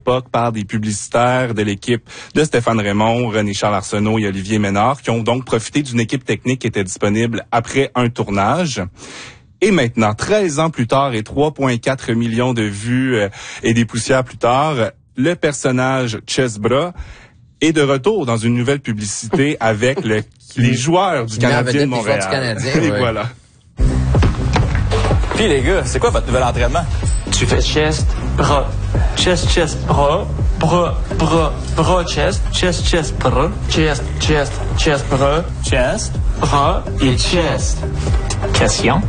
par des publicitaires de l'équipe de Stéphane Raymond, René-Charles Arsenault et Olivier Ménard, qui ont donc profité d'une équipe technique qui était disponible après un tournage. Et maintenant, 13 ans plus tard et 3,4 millions de vues et des poussières plus tard, le personnage Chesbra est de retour dans une nouvelle publicité avec les joueurs du Canadien de Montréal. Et voilà. Puis les gars, c'est quoi votre nouvel entraînement? Tu fais chest, bras. Chest, chest, bras. Bras, bras, bras, chest. Chest, chest, bras. Chest, chest, chest, bras. Chest. Bras et chest. Question?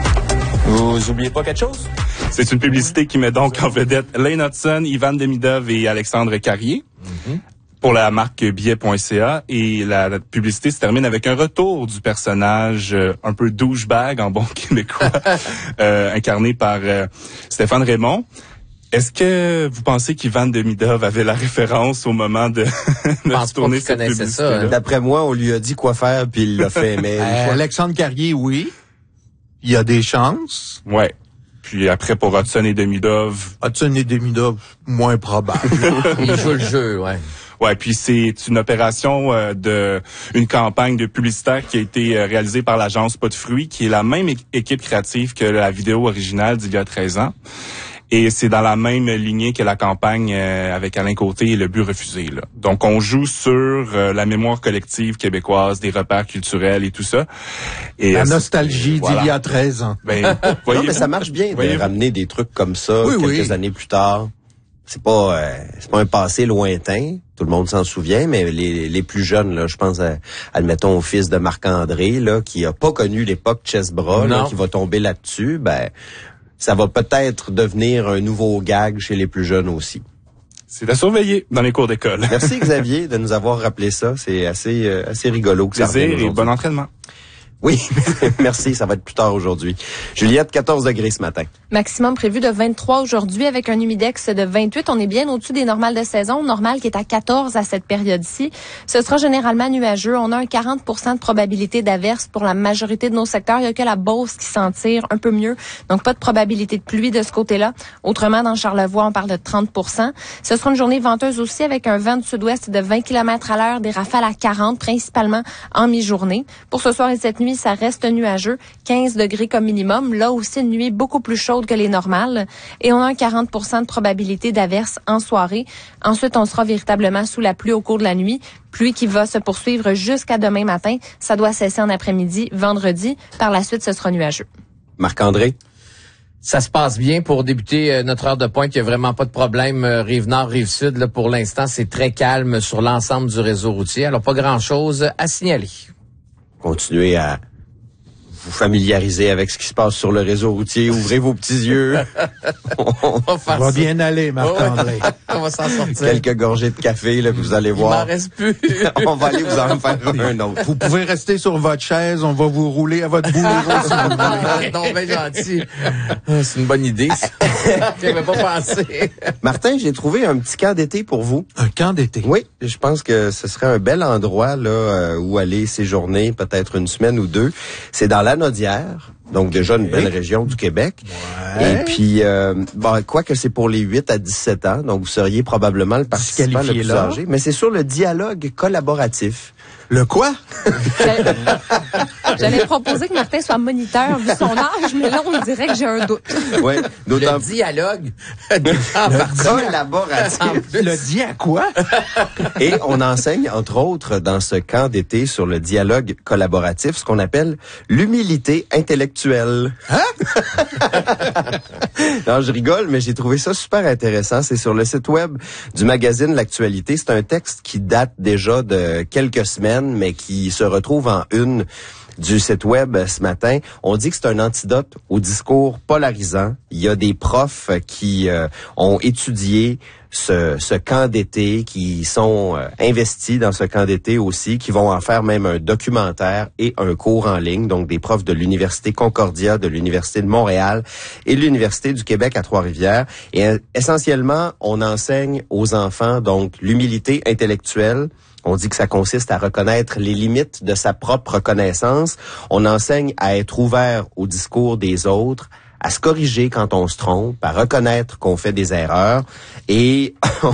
Vous oubliez pas quelque chose? C'est une publicité qui met donc en vedette Lane Hudson, Ivan Demidov et Alexandre Carrier. Pour la marque billet.ca, et la publicité se termine avec un retour du personnage un peu douchebag en bon québécois, incarné par Stéphane Raymond. Est-ce que vous pensez qu'Ivan Demidov avait la référence au moment de tourner cette publicité? Ça, hein. D'après moi, on lui a dit quoi faire puis il l'a fait. Mais Alexandre Carrier, oui. Il y a des chances. Ouais. Puis après, pour Hudson et Demidov... Hudson et Demidov, moins probable. Il joue le jeu, ouais. Ouais, puis c'est une opération une campagne de publicitaire qui a été réalisée par l'agence Pas de Fruits, qui est la même équipe créative que la vidéo originale d'il y a 13 ans. Et c'est dans la même lignée que la campagne avec Alain Côté et Le But refusé, là. Donc, on joue sur la mémoire collective québécoise, des repères culturels et tout ça. Et la nostalgie d'il y a 13 ans. Non, mais ça marche bien de ramener des trucs comme ça quelques années plus tard. C'est pas un passé lointain, tout le monde s'en souvient, mais les plus jeunes, là, je pense admettons au fils de Marc-André, là, qui a pas connu l'époque Chesbra, là, qui va tomber là-dessus, ça va peut-être devenir un nouveau gag chez les plus jeunes aussi. C'est à surveiller dans les cours d'école. Merci Xavier de nous avoir rappelé ça, c'est assez rigolo que ça revienne aujourd'hui. Et bon entraînement. Oui, merci, ça va être plus tard aujourd'hui. Juliette, 14 degrés ce matin. Maximum prévu de 23 aujourd'hui avec un humidex de 28. On est bien au-dessus des normales de saison. Normal qui est à 14 à cette période-ci. Ce sera généralement nuageux. On a un 40% de probabilité d'averse pour la majorité de nos secteurs. Il n'y a que la Beauce qui s'en tire un peu mieux. Donc, pas de probabilité de pluie de ce côté-là. Autrement, dans Charlevoix, on parle de 30%. Ce sera une journée venteuse aussi avec un vent du sud-ouest de 20 km à l'heure, des rafales à 40, principalement en mi-journée. Pour ce soir et cette nuit, ça reste nuageux, 15 degrés comme minimum. Là aussi, une nuit beaucoup plus chaude que les normales. Et on a un 40% de probabilité d'averse en soirée. Ensuite, on sera véritablement sous la pluie au cours de la nuit. Pluie qui va se poursuivre jusqu'à demain matin. Ça doit cesser en après-midi, vendredi. Par la suite, ce sera nuageux. Marc-André? Ça se passe bien pour débuter notre heure de pointe. Il n'y a vraiment pas de problème. Rive-Nord, Rive-Sud, là, pour l'instant, c'est très calme sur l'ensemble du réseau routier. Alors, pas grand-chose à signaler. Continuez à vous familiariser avec ce qui se passe sur le réseau routier. Ouvrez vos petits yeux. On va bien aller, Marc-André. On va s'en sortir. Quelques gorgées de café, là, puis vous allez voir. Il m'en reste plus. On va aller vous en faire un autre. Vous pouvez rester sur votre chaise. On va vous rouler à votre boulot si vous voulez. Non, ben gentil. C'est une bonne idée, ça. J'avais pas pensé. Martin, j'ai trouvé un petit camp d'été pour vous. Un camp d'été? Oui, je pense que ce serait un bel endroit là où aller séjourner, peut-être une semaine ou deux. C'est dans la Naudière, donc déjà une belle région du Québec. Ouais. Et puis, quoi que c'est pour les 8 à 17 ans, donc vous seriez probablement le participant le plus âgé. Mais c'est sur le dialogue collaboratif. Le quoi? J'allais proposer que Martin soit moniteur vu son âge, mais là, on dirait que j'ai un doute. Ouais, le dialogue collaboratif. Le dit à quoi? Et on enseigne, entre autres, dans ce camp d'été sur le dialogue collaboratif, ce qu'on appelle l'humilité intellectuelle. Hein? Non, je rigole, mais j'ai trouvé ça super intéressant. C'est sur le site web du magazine L'Actualité. C'est un texte qui date déjà de quelques semaines, mais qui se retrouve en une du site web ce matin. On dit que c'est un antidote au discours polarisant. Il y a des profs qui ont étudié ce camp d'été, qui sont investis dans ce camp d'été aussi, qui vont en faire même un documentaire et un cours en ligne. Donc, des profs de l'Université Concordia, de l'Université de Montréal et de l'Université du Québec à Trois-Rivières. Et essentiellement, on enseigne aux enfants donc l'humilité intellectuelle. On dit que ça consiste à reconnaître les limites de sa propre connaissance. On enseigne à être ouvert au discours des autres, à se corriger quand on se trompe, à reconnaître qu'on fait des erreurs. Et